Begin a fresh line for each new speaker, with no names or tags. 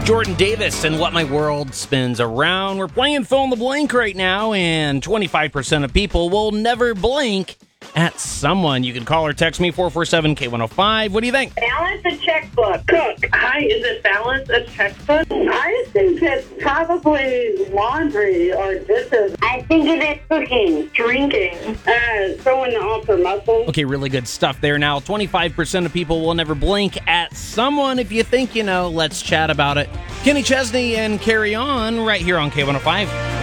Jordan Davis and What My World Spins Around. We're playing Fill in the Blank right now, and 25% of people will never blink at someone. You can call or text me, 447-K105. What do you think?
Balance a checkbook. Cook.
Hi, is it balance a checkbook?
I think it's probably laundry or dishes. I think it is cooking.
Drinking.
Throwing off her muscles.
Okay, really good stuff there. Now, 25% of people will never blink at someone. If you think you know, let's chat about it. Kenny Chesney and Carry On right here on K105.